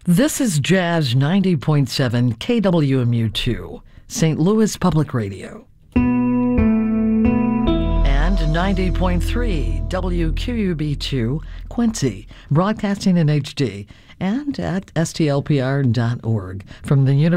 This is Jazz 90.7 KWMU2, St. Louis Public Radio. And 90.3 WQUB2, Quincy, broadcasting in HD and at stlpr.org from the University